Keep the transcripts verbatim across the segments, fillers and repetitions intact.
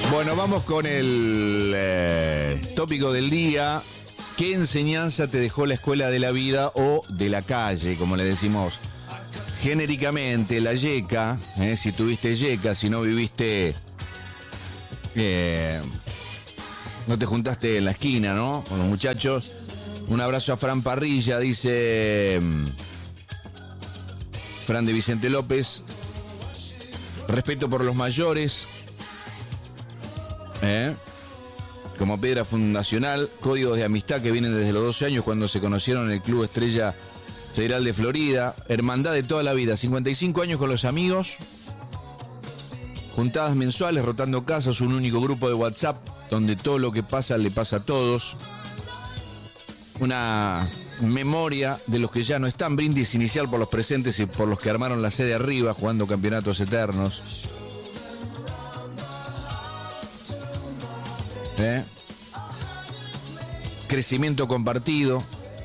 Bueno, vamos con el eh, tópico del día. ¿Qué enseñanza te dejó la escuela de la vida o de la calle, como le decimos genéricamente? La yeca, eh, si tuviste yeca, si no viviste, eh, no te juntaste en la esquina, ¿no? Con los muchachos. Un abrazo a Fran Parrilla, dice Fran de Vicente López. Respeto por los mayores, ¿eh? Como piedra fundacional, códigos de amistad que vienen desde los doce años cuando se conocieron en el Club Estrella Federal de Florida, hermandad de toda la vida, cincuenta y cinco años con los amigos, juntadas mensuales, rotando casas, un único grupo de WhatsApp donde todo lo que pasa le pasa a todos, una memoria de los que ya no están, brindis inicial por los presentes y por los que armaron la sede arriba jugando campeonatos eternos. ¿Eh? Crecimiento compartido,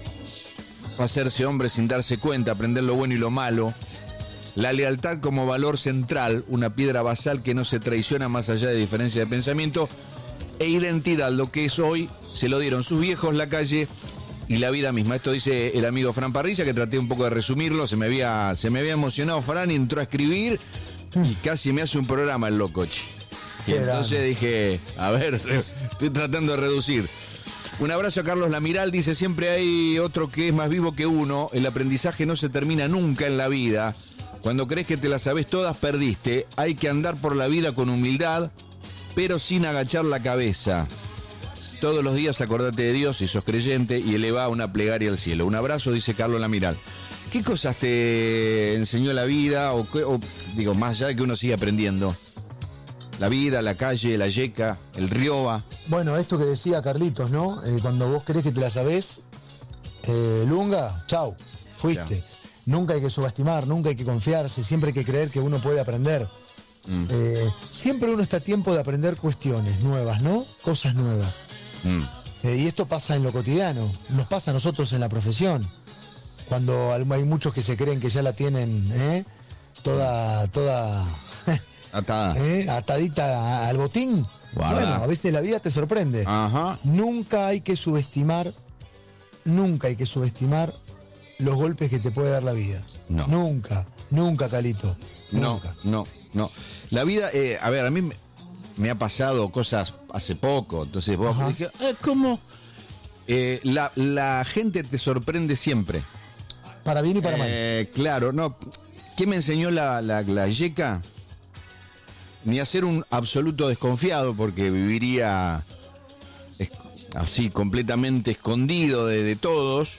hacerse hombre sin darse cuenta, aprender lo bueno y lo malo, la lealtad como valor central, una piedra basal que no se traiciona más allá de diferencia de pensamiento, e identidad, lo que es hoy, se lo dieron sus viejos, la calle y la vida misma. Esto dice el amigo Fran Parrilla, que traté un poco de resumirlo, se me había, se me había emocionado Fran y entró a escribir y casi me hace un programa el locoche. Y entonces dije, a ver, estoy tratando de reducir. Un abrazo a Carlos Lamiral, dice, siempre hay otro que es más vivo que uno, el aprendizaje no se termina nunca en la vida, cuando crees que te las sabés todas perdiste, hay que andar por la vida con humildad, pero sin agachar la cabeza. Todos los días acordate de Dios si sos creyente y eleva una plegaria al cielo. Un abrazo, dice Carlos Lamiral. ¿Qué cosas te enseñó la vida? O, o digo, más allá de que uno sigue aprendiendo. La vida, la calle, la yeca, el rioba. Bueno, esto que decía Carlitos, ¿no? Eh, cuando vos crees que te la sabés, eh, Lunga, chau, fuiste. Chau. Nunca hay que subestimar, nunca hay que confiarse, siempre hay que creer que uno puede aprender. Mm. Eh, siempre uno está a tiempo de aprender cuestiones nuevas, ¿no? Cosas nuevas. Mm. Eh, y esto pasa en lo cotidiano, nos pasa a nosotros en la profesión. Cuando hay muchos que se creen que ya la tienen, ¿eh? Toda, toda... Atada. ¿Eh? Atadita al botín. Guarda. Bueno, a veces la vida te sorprende. Ajá. Nunca hay que subestimar, nunca hay que subestimar los golpes que te puede dar la vida. No. Nunca, nunca, Calito. Nunca. No, no, no. La vida, eh, a ver, a mí me, me ha pasado cosas hace poco, entonces vos Ajá. dije, eh, ¿cómo? Eh, la, la gente te sorprende siempre. Para bien y para eh, mal. Claro, no. ¿Qué me enseñó la, la, la yeca? Ni a ser un absoluto desconfiado, porque viviría es, así completamente escondido de, de todos.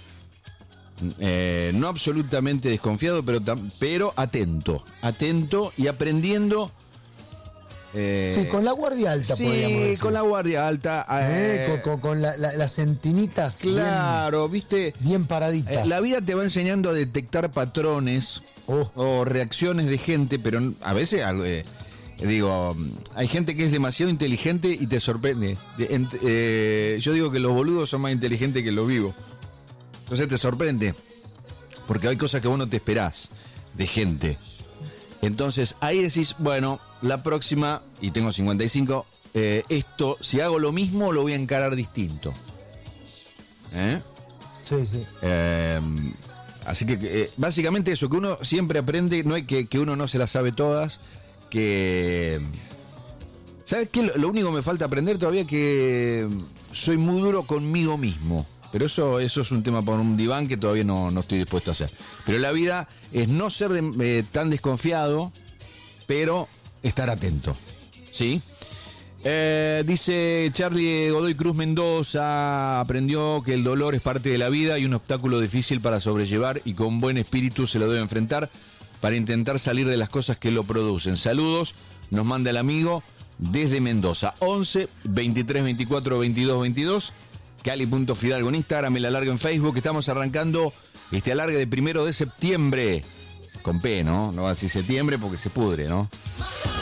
Eh, no absolutamente desconfiado, pero, pero atento. Atento y aprendiendo. Eh, sí, con la guardia alta, sí, podríamos decir. con la guardia alta. Eh, Eh, con con, con la, la, las centinitas. Claro, bien, viste. Bien paraditas. Eh, la vida te va enseñando a detectar patrones oh. o reacciones de gente, pero a veces... Eh, Digo, hay gente que es demasiado inteligente y te sorprende. Eh, yo digo que los boludos son más inteligentes que los vivos. Entonces te sorprende. Porque hay cosas que vos no te esperás de gente. Entonces ahí decís, bueno, la próxima, y tengo cincuenta y cinco, eh, esto, si hago lo mismo, lo voy a encarar distinto. ¿Eh? Sí, sí. Eh, así que eh, básicamente eso, que uno siempre aprende, no hay que, que uno no se las sabe todas. Que ¿sabes qué? Lo, lo único que me falta aprender todavía es que soy muy duro conmigo mismo. Pero eso, eso es un tema por un diván que todavía no, no estoy dispuesto a hacer. Pero la vida es no ser de, eh, tan desconfiado, pero estar atento. ¿Sí? Eh, dice Charlie Godoy Cruz Mendoza, aprendió que el dolor es parte de la vida y un obstáculo difícil para sobrellevar y con buen espíritu se lo debe enfrentar para intentar salir de las cosas que lo producen. Saludos, nos manda el amigo desde Mendoza. once, veintitrés, veinticuatro, veintidós, veintidós. Cali.fidalgo en Instagram, el alargue en Facebook. Estamos arrancando este alargue de primero de septiembre. Con P, ¿no? No va a decir septiembre porque se pudre, ¿no?